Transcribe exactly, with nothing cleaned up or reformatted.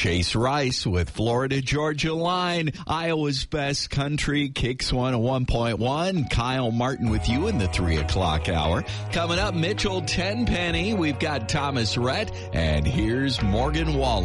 Chase Rice with Florida Georgia Line. Iowa's best country, Kicks one oh one point one. Kyle Martin with you in the three o'clock hour. Coming up, Mitchell Tenpenny. We've got Thomas Rhett, and here's Morgan Wallen.